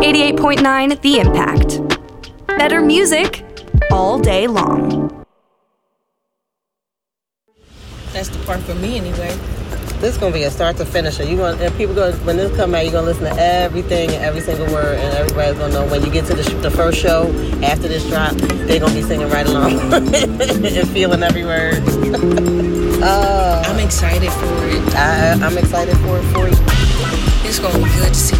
88.9 The Impact. Better music all day long. That's the part for me anyway. This is gonna be a start to finish. When this come out, you're gonna listen to everything and every single word, and everybody's gonna know when you get to the first show after this drop, they're gonna be singing right along and feeling every word. I'm excited for it. I'm excited for it for you. It's gonna be good to see